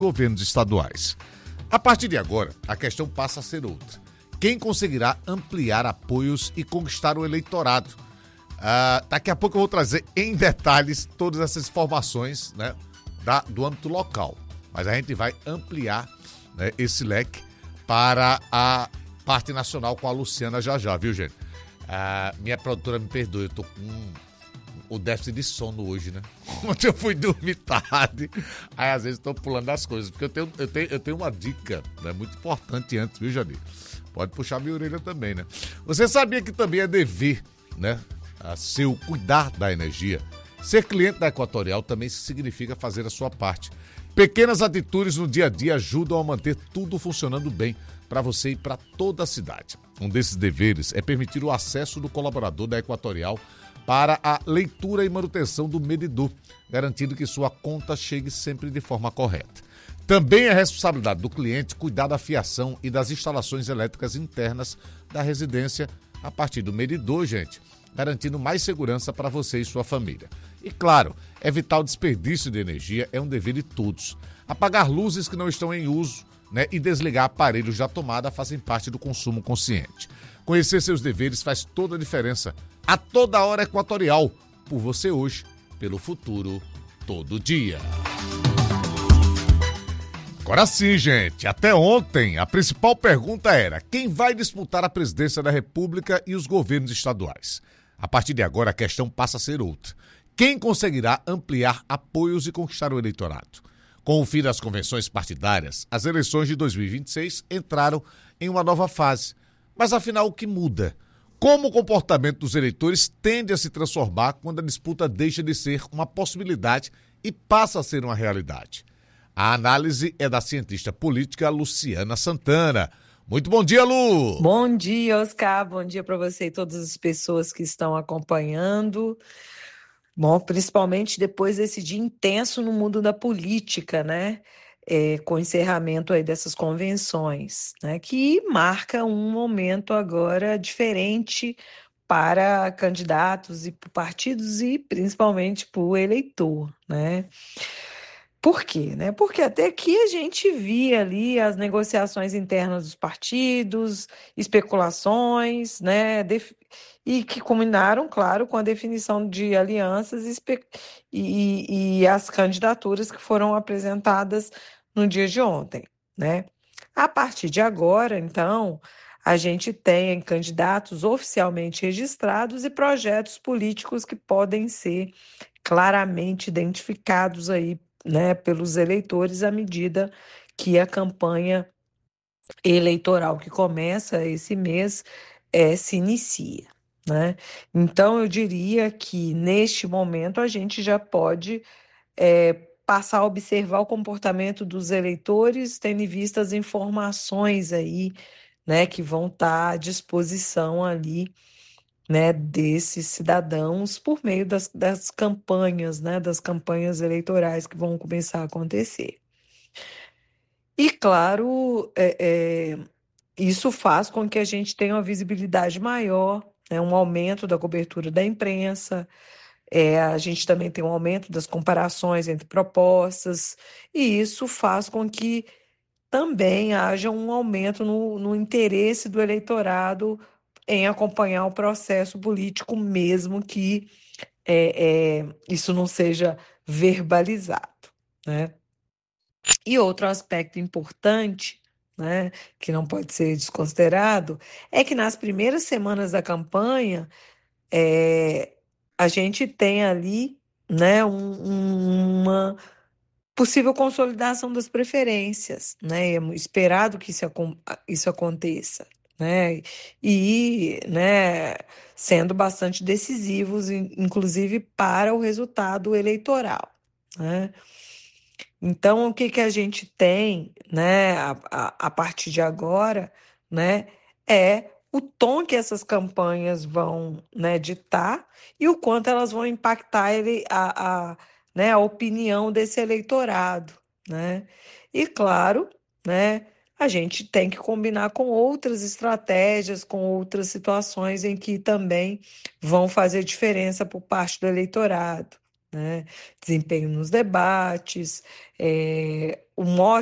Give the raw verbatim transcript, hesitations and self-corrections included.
governos estaduais. A partir de agora, a questão passa a ser outra. Quem conseguirá ampliar apoios e conquistar o eleitorado? Ah, daqui a pouco eu vou trazer em detalhes todas essas informações, né, da, do âmbito local. Mas a gente vai ampliar, né, esse leque para a parte nacional com a Luciana já já, viu, gente? Ah, minha produtora me perdoe, eu tô com o déficit de sono hoje, né? Ontem eu fui dormir tarde, aí às vezes estou pulando as coisas, porque eu tenho, eu tenho, eu tenho uma dica, né, muito importante antes, viu, Janir? Pode puxar minha orelha também, né? Você sabia que também é dever, né, a seu cuidar da energia? Ser cliente da Equatorial também significa fazer a sua parte. Pequenas atitudes no dia a dia ajudam a manter tudo funcionando bem para você e para toda a cidade. Um desses deveres é permitir o acesso do colaborador da Equatorial para a leitura e manutenção do medidor, garantindo que sua conta chegue sempre de forma correta. Também é responsabilidade do cliente cuidar da fiação e das instalações elétricas internas da residência a partir do medidor, gente, garantindo mais segurança para você e sua família. E claro, evitar o desperdício de energia é um dever de todos. Apagar luzes que não estão em uso, né, e desligar aparelhos da tomada fazem parte do consumo consciente. Conhecer seus deveres faz toda a diferença. A toda hora Equatorial. Por você hoje, pelo futuro, todo dia. Agora sim, gente. Até ontem, a principal pergunta era: quem vai disputar a presidência da República e os governos estaduais? A partir de agora, a questão passa a ser outra. Quem conseguirá ampliar apoios e conquistar o eleitorado? Com o fim das convenções partidárias, as eleições de dois mil e vinte e seis entraram em uma nova fase. Mas afinal, o que muda? Como o comportamento dos eleitores tende a se transformar quando a disputa deixa de ser uma possibilidade e passa a ser uma realidade? A análise é da cientista política Luciana Santana. Muito bom dia, Lu! Bom dia, Oscar. Bom dia para você e todas as pessoas que estão acompanhando. Bom, principalmente depois desse dia intenso no mundo da política, né? É, com o encerramento aí dessas convenções, né? Que marca um momento agora diferente para candidatos e partidos e principalmente para o eleitor, né? Por quê, né? Porque até aqui a gente via ali as negociações internas dos partidos, especulações, né? Def- E que culminaram, claro, com a definição de alianças e, espe- e- e as candidaturas que foram apresentadas no dia de ontem, né? A partir de agora, então, a gente tem candidatos oficialmente registrados e projetos políticos que podem ser claramente identificados aí, né, pelos eleitores à medida que a campanha eleitoral que começa esse mês eh, se inicia, né? Então, eu diria que neste momento a gente já pode eh, passar a observar o comportamento dos eleitores, tendo em vista as informações aí, né, que vão estar à disposição ali, né, desses cidadãos por meio das, das campanhas, né, das campanhas eleitorais que vão começar a acontecer. E, claro, é, é, isso faz com que a gente tenha uma visibilidade maior, né, um aumento da cobertura da imprensa, é, a gente também tem um aumento das comparações entre propostas, e isso faz com que também haja um aumento no, no interesse do eleitorado em acompanhar o processo político, mesmo que é, é, isso não seja verbalizado, né? E outro aspecto importante, né, que não pode ser desconsiderado, é que nas primeiras semanas da campanha, é, a gente tem ali, né, um- um- uma possível consolidação das preferências, né? É esperado que isso, acon- isso aconteça, né? E, né, sendo bastante decisivos, in- inclusive para o resultado eleitoral, né? Então, o que que a gente tem, né, a, a, a partir de agora, né, é o tom que essas campanhas vão, né, ditar e o quanto elas vão impactar ele, a, a, né, a opinião desse eleitorado, né? E claro, né, a gente tem que combinar com outras estratégias, com outras situações em que também vão fazer diferença por parte do eleitorado, né? Desempenho nos debates, é, um